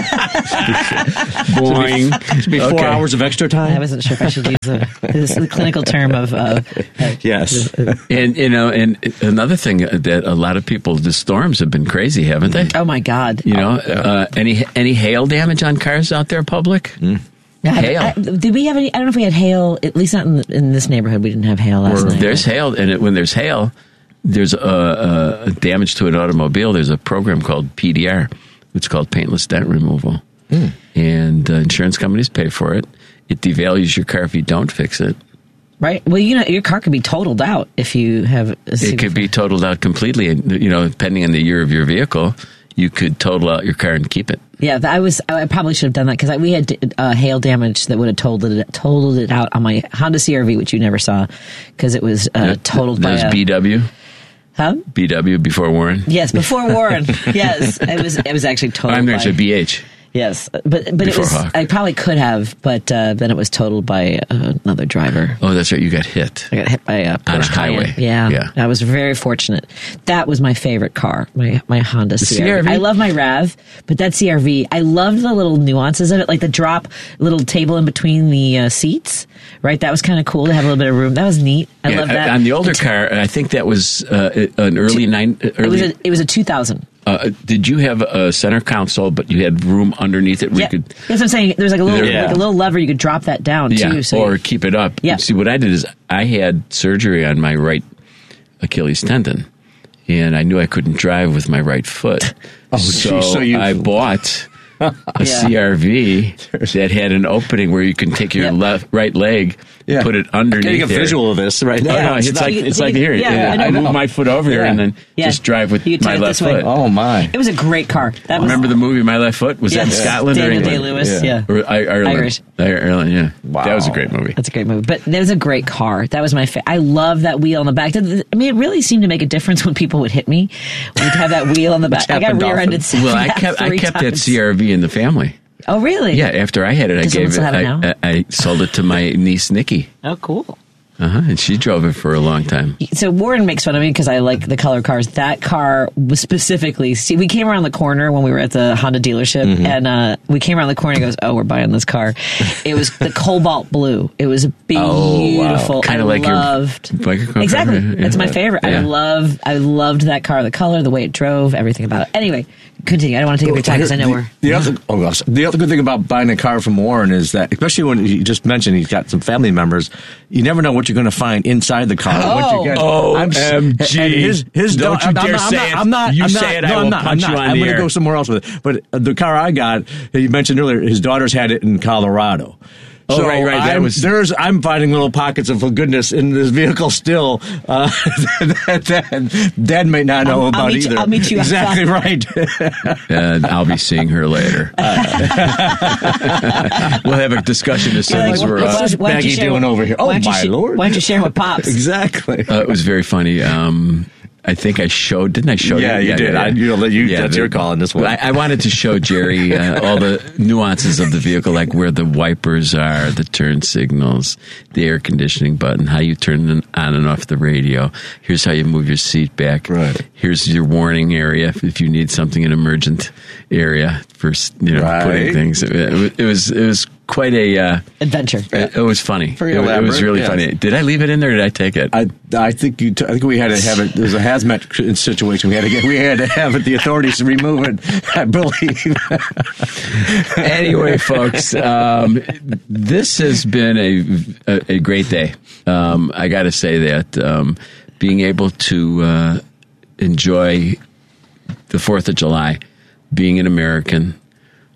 Boing. be four Okay. hours of extra time. I wasn't sure if I should use the, this, the clinical term of. Uh, Yes. And, you know, and another thing that a lot of people, the storms have been crazy, haven't they? oh my God! You know, uh, any any hail damage on cars out there, public? I haven't- hail. I- did we have any? I don't know if we had hail. At least not in, the, in this neighborhood. We didn't have hail last night. There's hail, and it, when there's hail, there's a, a damage to an automobile. There's a program called P D R. It's called paintless dent removal, Mm. and uh, insurance companies pay for it. It devalues your car if you don't fix it. Right. Well, you know, your car could be totaled out if you have. A It could be totaled out completely, and you know, depending on the year of your vehicle, you could total out your car and keep it. Yeah, I was. I probably should have done that because we had uh, hail damage that would have totaled it, totaled it out on my Honda C R V, which you never saw because it was uh, totaled that by was a, B W. Huh? B W before Warren. Yes, before Warren. Yes, it was. It was actually totaled. I'm by, actually B H. Yes, but but it Before was. Hawk. I probably could have, but uh, then it was totaled by uh, another driver. Oh, that's right. You got hit. I got hit by a Porsche On a highway. Cayenne. Yeah, Yeah. I was very fortunate. That was my favorite car, my my Honda C R V. C R V? I love my RAV, but that C R V, I loved the little nuances of it, like the drop little table in between the uh, seats. Right, that was kind of cool to have a little bit of room. That was neat. I Yeah, love that. On the older car, I think that was uh, an early nine. it Early, was a it was a two thousand. uh, did you have a center console, but you had room underneath it where Yeah, you could, that's what I'm saying. There's like a little Yeah. like a little lever you could drop that down yeah, too. So or you- keep it up. Yeah. See, what I did is I had surgery on my right Achilles tendon, and I knew I couldn't drive with my right foot. Oh, so, geez, so you- I bought a Yeah. C R V that had an opening where you can take your Yeah. left right leg, Yeah. put it I'm underneath. getting a there. visual of this right now. Oh, no, it's, It's like like- it's so like you- here. yeah, Yeah, I know. I move my foot over here Yeah. and then Yeah. just drive with You turn my it left this way. foot. Oh my! it was a great car. That was Remember the movie My Left Foot? Was that in yes, Scotland or Daniel England? Day-Lewis. Yeah. Yeah. Or I- Ireland? Irish. Ireland, yeah. Wow. That was a great movie. That's a great movie. But that was a great car. That was my favorite. I love that wheel on the back. I mean, it really seemed to make a difference when people would hit me. We'd have that wheel on the back. I got happened rear-ended. often. Well, I yeah, kept I three kept that times. C R V in the family. Oh, really? Yeah, after I had it, I Does gave it. someone still have it I, I, I sold it to my niece Nikki, Oh, cool. uh-huh, and she drove it for a long time. So Warren makes fun of me because I like the color cars. That car was specifically. See, we came around the corner when we were at the Honda dealership, Mm-hmm. and uh, we came around the corner. and He goes, "Oh, we're buying this car." It was the cobalt blue. It was beautiful. Kind I of like loved. your like a car. Exactly. Yeah. That's my favorite. I Yeah. love. I loved that car. The color, the way it drove, everything about it. Anyway, continue. I don't want to take up your time because I know the, we're. the other. Oh gosh, the other good thing about buying a car from Warren is that, especially when you just mentioned he's got some family members, you never know what you're going to find inside the car. What you get. Oh, I'm s- O M G. and His, his Don't da- you I'm dare not, I'm say not, it. I'm not. You I'm say not, it, no, I will I'm not, punch I'm you not. on I'm the going to air. go somewhere else with it. But uh, the car I got, you mentioned earlier, his daughters had it in Colorado. Oh, So right, right. That I'm, was- there's. I'm finding little pockets of goodness in this vehicle still uh, that, that Dad may not know I'll- I'll about meet you- either. I'll meet you exactly outside. right. And I'll be seeing her later. We'll have a discussion as soon Like, as what- we're what's up. this- why don't you Maggie share doing what- over here? why Oh, don't you my sh- Lord. Why don't you share with Pops? Exactly. Uh, it was very funny. Um, I think I showed, didn't I show Yeah, you? you did. I- you know, you- that's your call on this one. I, I wanted to show Jerry uh, all the nuances of the vehicle, like where the wipers are, the turn signals, the air conditioning button, how you turn on and off the radio. Here's how you move your seat back. Right. Here's your warning area if, if you need something, an emergent area for you know Right. putting things. It, it was it was quite a. Uh, Adventure. it, it was funny. Very It, it was elaborate, really yes. funny. Did I leave it in there? Or did I take it? I, I think you. T- I think we had to have it. There's a hazmat situation. We had to get. We had to have it. The authorities to remove it. I believe. Anyway, folks, um, this has been a a, a great day. Um, I got to say that um, being able to uh, enjoy the Fourth of July, being an American,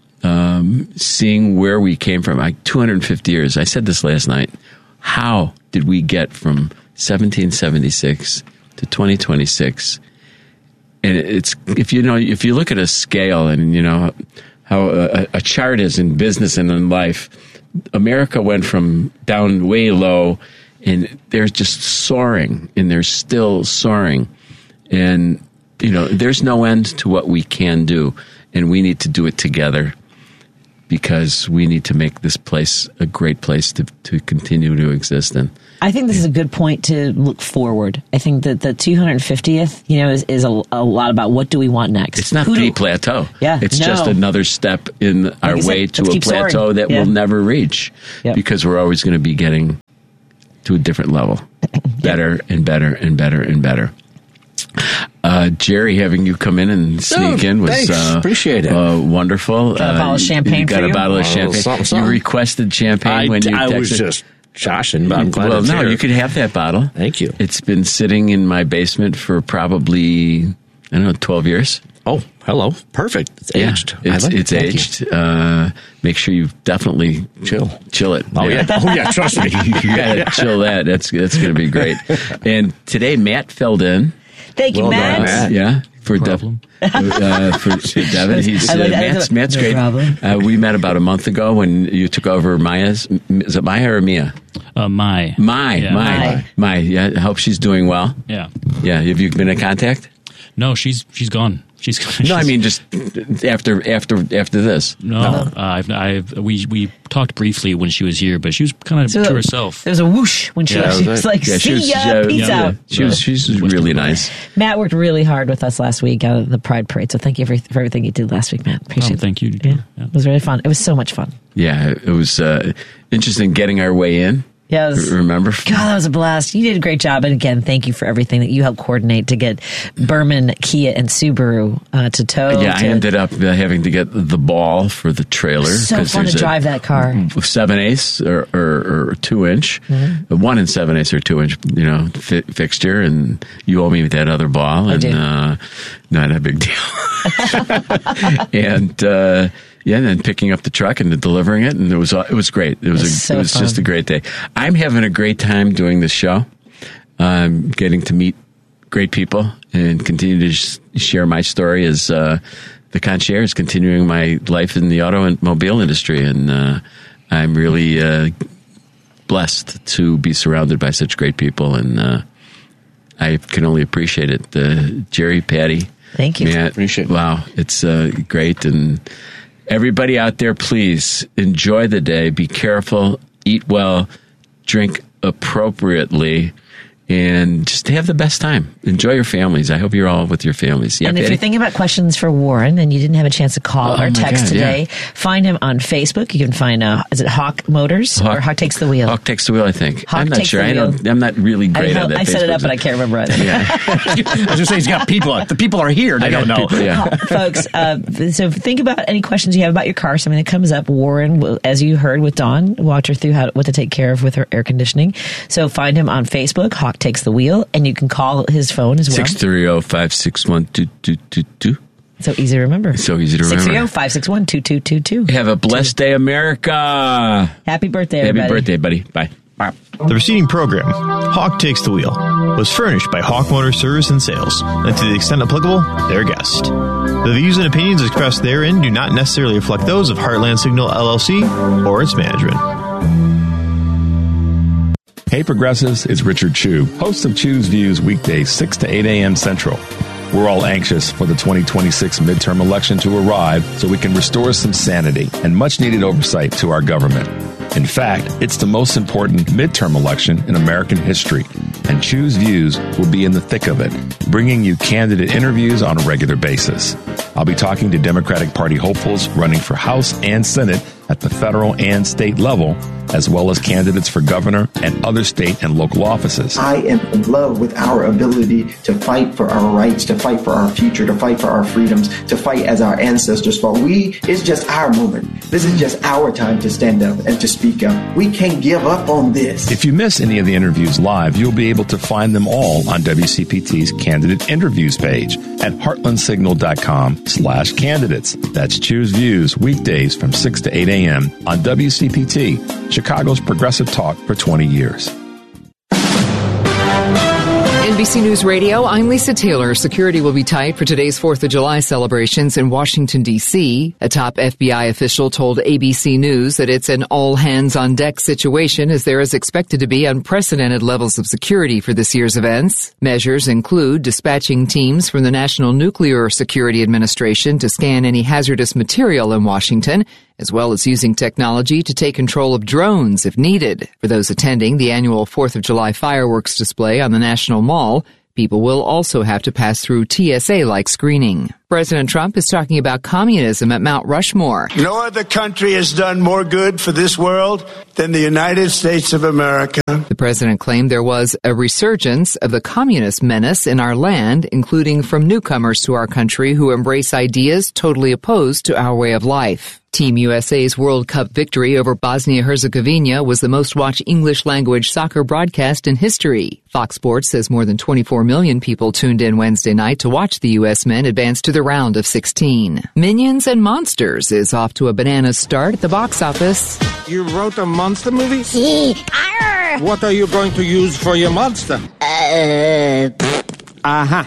um, seeing where we came from, like two hundred fifty years. I said this last night. How did we get from seventeen seventy-six to twenty twenty-six? And it's if you know if you look at a scale and you know how a, a chart is in business and in life, America went from down way low, and they're just soaring, and they're still soaring, and you know there's no end to what we can do, and we need to do it together. Because we need to make this place a great place to, to continue to exist in. I think this is a good point to look forward. I think that the two hundred fiftieth, you know, is, is a, a lot about what do we want next. It's not Who the do, plateau. Yeah, it's no. just another step in Like our you way said, to let's a keep plateau soaring. that Yeah. we'll never reach. Yep. Because we're always going to be getting to a different level, better and better and better and better. Uh, Jerry, having you come in and sneak Oh, in was thanks. uh, Appreciate it. Uh, wonderful. Got a bottle uh, of champagne You got for a you? bottle of Oh, champagne. something, something. You requested champagne I, when you I texted. was just joshing, but I'm glad well, it's no, here. you could have that bottle. Thank you. It's been sitting in my basement for probably, I don't know, twelve years. Oh, hello. Perfect. It's aged. Yeah, it's I like it. it's Thank you. aged. Uh, make sure you definitely Chill. chill it. Oh, yeah. Oh, yeah. Trust me. You gotta chill that. That's that's going to be great. And today Matt filled in. Thank you, Well Matt. done, Matt. Yeah, for Dev, Problem. uh, for, for Devin. He's I uh, like- I Matt's, like- Matt's no great. problem. Uh, we met about a month ago when you took over Maya's. Is it Maya or Mia? Uh, my. My, Yeah. my, My. my. Yeah, I hope she's doing well. Yeah. Yeah, have you been in contact? No, she's she's gone. She's, she's No, I mean just after after after this. no. Uh, I've, I've we we talked briefly when she was here, but she was kind of So to herself. There was a whoosh when she, Yeah, she that was was like, Yeah, see she was, ya, yeah, peace yeah, out. She was she's really nice. Matt worked really hard with us last week out of the Pride Parade, so thank you for, for everything you did last week, Matt. Appreciate Oh, it. thank you. Yeah. Yeah. It was really fun. It was so much fun. Yeah, it was uh, interesting getting our way in. Yeah, it was, Remember? God, that was a blast. You did a great job. And again, thank you for everything that you helped coordinate to get Berman, Kia, and Subaru uh, to tow. Yeah, to, I ended up uh, having to get the ball for the trailer. So 'cause fun to there's a drive that car. Seven eighths or, or, or two inch, Mm-hmm. one and seven eighths or two inch, you know, fi- fixture, and you owe me that other ball, and do. uh, not a big deal. and uh, yeah, and then picking up the truck and delivering it, and it was uh, it was great. It was It's a, so it was fun. just a great day. I'm having a great time doing this show. I'm getting to meet great people and continue to sh- share my story as uh, the concierge, continuing my life in the automobile industry, and uh, I'm really uh, blessed to be surrounded by such great people, and uh, I can only appreciate it. Uh, Jerry, Patty, Thank you. Matt, Appreciate it. wow, it's uh, great, and everybody out there, please enjoy the day. Be careful, eat well, drink appropriately, and just have the best time. Enjoy your families. I hope you're all with your families. Yeah, And if Patty? you're thinking about questions for Warren and you didn't have a chance to call Oh, or my text God, today, yeah. find him on Facebook. You can find, uh, is it Hawk Motors or Hawk Takes the Wheel? Hawk takes the wheel, I think. Hawk I'm not takes sure. the I don't, wheel. I'm not really I, great hel- on that. I set it Facebook up, but I stuff. can't remember it. Yeah. I was going to say, he's got people. The people are here. They I don't got know. people, yeah. Folks, uh, so think about any questions you have about your car. Something that comes up. Warren, will, as you heard with Dawn, walked her through how what to take care of with her air conditioning. So find him on Facebook, Hawk Takes the Wheel, and you can call his phone as well. six three zero, five six one, two two two two. So easy to remember. So easy to remember. six three zero, five six one, two two two two. Have a blessed day, America. Happy birthday, Happy everybody. birthday, buddy. Bye. The preceding program, Hawk Takes the Wheel, was furnished by Hawk Motor Service and Sales, and to the extent applicable, their guest. The views and opinions expressed therein do not necessarily reflect those of Heartland Signal L L C or its management. Hey Progressives, it's Richard Chu, host of Chu's Views weekdays six to eight a.m. Central. We're all anxious for the twenty twenty-six midterm election to arrive so we can restore some sanity and much needed oversight to our government. In fact, it's the most important midterm election in American history, and Chu's Views will be in the thick of it, bringing you candidate interviews on a regular basis. I'll be talking to Democratic Party hopefuls running for House and Senate at the federal and state level, as well as candidates for governor and other state and local offices. I am in love with our ability to fight for our rights, to fight for our future, to fight for our freedoms, to fight as our ancestors fought. We, it's just our moment. This is just our time to stand up and to speak up. We can't give up on this. If you miss any of the interviews live, you'll be able to find them all on W C P T's candidate interviews page at heartlandsignal.com slash candidates. That's Choose Views weekdays from six to eight a.m. on W C P T, Chicago's progressive talk for twenty years. N B C News Radio, I'm Lisa Taylor. Security will be tight for today's fourth of July celebrations in Washington, D C. A top F B I official told A B C News that it's an all-hands-on-deck situation as there is expected to be unprecedented levels of security for this year's events. Measures include dispatching teams from the National Nuclear Security Administration to scan any hazardous material in Washington, as well as using technology to take control of drones if needed. For those attending the annual fourth of July fireworks display on the National Mall, people will also have to pass through T S A-like screening. President Trump is talking about communism at Mount Rushmore. No other country has done more good for this world than the United States of America. The president claimed there was a resurgence of the communist menace in our land, including from newcomers to our country who embrace ideas totally opposed to our way of life. Team U S A's World Cup victory over Bosnia-Herzegovina was the most-watched English-language soccer broadcast in history. Fox Sports says more than twenty-four million people tuned in Wednesday night to watch the U S men advance to the round of sixteen. Minions and Monsters is off to a bananas start at the box office. You wrote a monster movie? See, arr! What are you going to use for your monster? Uh, Aha.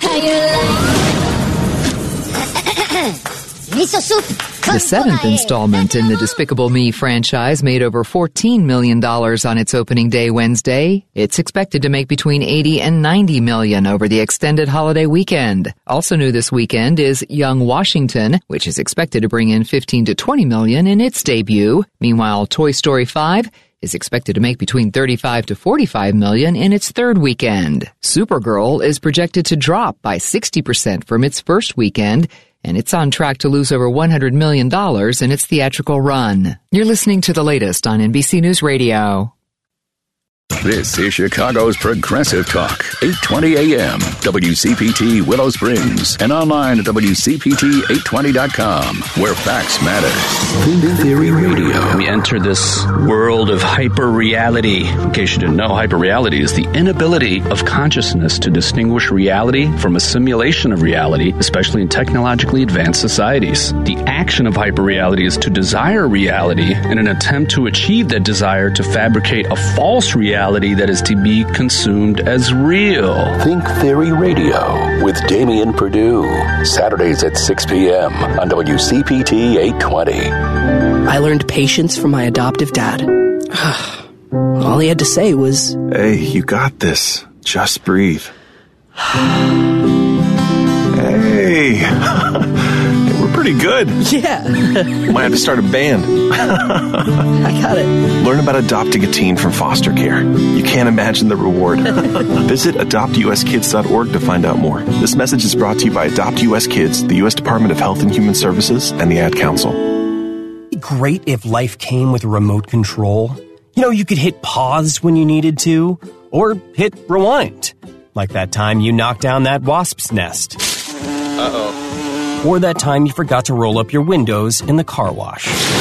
Miso soup. The seventh installment in the Despicable Me franchise made over fourteen million dollars on its opening day Wednesday. It's expected to make between eighty and ninety million dollars over the extended holiday weekend. Also new this weekend is Young Washington, which is expected to bring in fifteen to twenty million dollars in its debut. Meanwhile, Toy Story five is expected to make between thirty-five to forty-five million dollars in its third weekend. Supergirl is projected to drop by sixty percent from its first weekend, and it's on track to lose over one hundred million dollars in its theatrical run. You're listening to the latest on N B C News Radio. This is Chicago's Progressive Talk, eight twenty A M, W C P T Willow Springs, and online at W C P T eight twenty dot com, where facts matter. Think Theory Radio. We enter this world of hyper-reality. In case you didn't know, hyper-reality is the inability of consciousness to distinguish reality from a simulation of reality, especially in technologically advanced societies. The action of hyper-reality is to desire reality in an attempt to achieve that desire to fabricate a false reality that is to be consumed as real. Think Theory Radio with Damian Perdue. Saturdays at six p.m. on W C P T eight twenty. I learned patience from my adoptive dad. All he had to say was, "Hey, you got this. Just breathe." Hey, we're pretty good. Yeah. Might have to start a band. I got it. Learn about adopting a teen from foster care. You can't imagine the reward. Visit adopt u s kids dot org to find out more. This message is brought to you by Adopt U S Kids, the U S Department of Health and Human Services, and the Ad Council. It'd be great if life came with a remote control. You know, you could hit pause when you needed to, or hit rewind. Like that time you knocked down that wasp's nest. Uh-oh. Or that time you forgot to roll up your windows in the car wash.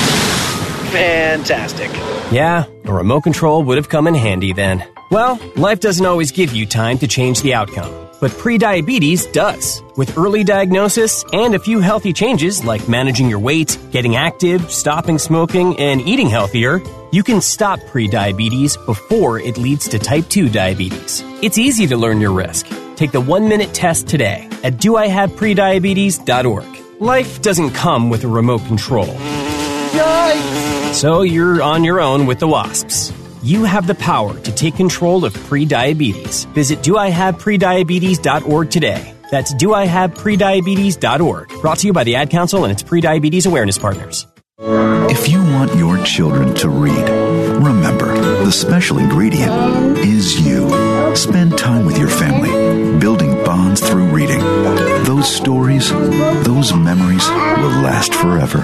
Fantastic. Yeah, a remote control would have come in handy then. Well, life doesn't always give you time to change the outcome, but prediabetes does. With early diagnosis and a few healthy changes like managing your weight, getting active, stopping smoking, and eating healthier, you can stop prediabetes before it leads to type two diabetes. It's easy to learn your risk. Take the one-minute test today at do I have prediabetes dot org. Life doesn't come with a remote control. Yikes! So you're on your own with the wasps. You have the power to take control of prediabetes. Visit do I have prediabetes dot org today. That's do I have prediabetes dot org. Brought to you by the Ad Council and its prediabetes awareness partners. If you want your children to read, remember, the special ingredient is you. Spend time with your family, building bonds through reading. Those stories, those memories will last forever.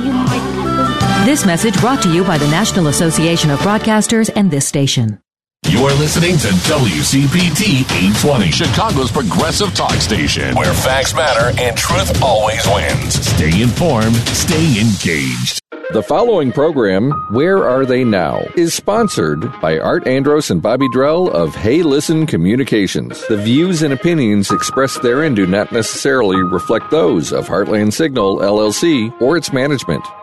This message brought to you by the National Association of Broadcasters and this station. You're listening to W C P T eight twenty, Chicago's progressive talk station, where facts matter and truth always wins. Stay informed, stay engaged. The following program, Where Are They Now?, is sponsored by Art Andros and Bobby Drell of Hey Listen Communications. The views and opinions expressed therein do not necessarily reflect those of Heartland Signal, L L C, or its management.